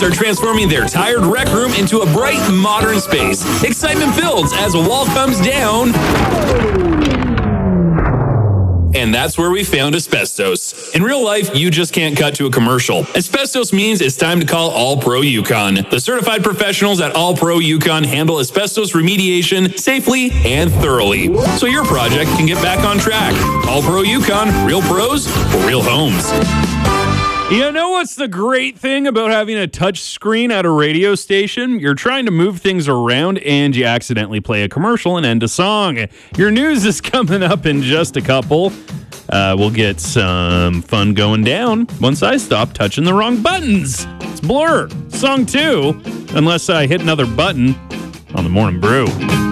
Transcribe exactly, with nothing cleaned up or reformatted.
are transforming their tired rec room into a bright, modern space. Excitement builds as a wall comes down. And that's where we found Asbestos. In real life, you just can't cut to a commercial. Asbestos means it's time to call All Pro Yukon. The certified professionals at All Pro Yukon handle asbestos remediation safely and thoroughly, so your project can get back on track. All Pro Yukon, real pros for real homes. You know what's the great thing about having a touch screen at a radio station? You're trying to move things around and you accidentally play a commercial and end a song. Your news is coming up in just a couple. Uh, we'll get some fun going down once I stop touching the wrong buttons. It's Blur, song two, unless I hit another button on the Morning Brew.